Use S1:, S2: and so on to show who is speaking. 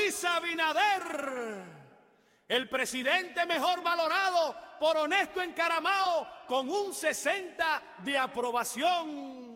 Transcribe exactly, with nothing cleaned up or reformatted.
S1: Luis Abinader, el presidente mejor valorado por Honesto Encaramao, con un sesenta de aprobación.